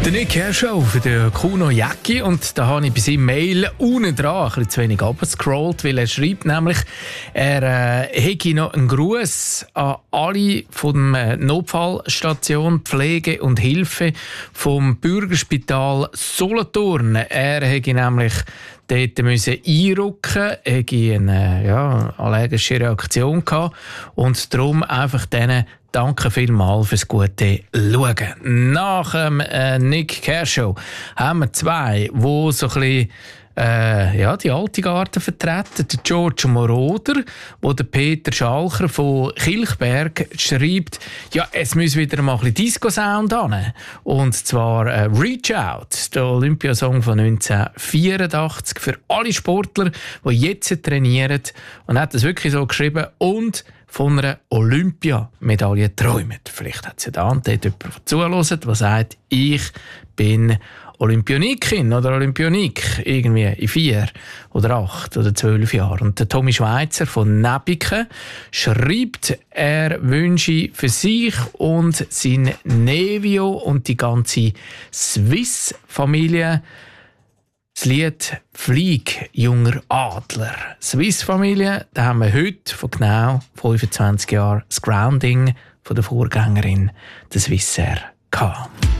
Der Nick Kershaw für den Kuno Jäcki, und da habe ich bei seinem Mail unten dran ein bisschen zu wenig abgescrollt, weil er schreibt nämlich, er hätte noch einen Gruß an alle von der Notfallstation Pflege und Hilfe vom Bürgerspital Solothurn. Er hätte nämlich dort einrücken, hätte eine allergische Reaktion gehabt und darum einfach denen danke vielmals fürs gute Schauen. Nach Nick Kershaw haben wir zwei, die so ein bisschen die alte Garde vertreten. Der George Moroder, wo der Peter Schalcher von Kilchberg schreibt, ja, es muss wieder mal ein bisschen Disco-Sound an. Und zwar Reach Out, der Olympiasong von 1984 für alle Sportler, die jetzt trainieren. Und er hat das wirklich so geschrieben und von einer Olympiamedaille träumt. Vielleicht hat es ja da und dort jemand zuhört, der sagt, ich bin Olympionikin oder Olympionik, irgendwie in 4 oder 8 oder 12 Jahren. Und der Tommy Schweizer von Nebiken schreibt, er wünsche für sich und sein Nevio und die ganze Swiss-Familie das Lied «Flieg, junger Adler». Swiss-Familie, da haben wir heute vor genau 25 Jahren das Grounding von der Vorgängerin, der Swissair, gehabt.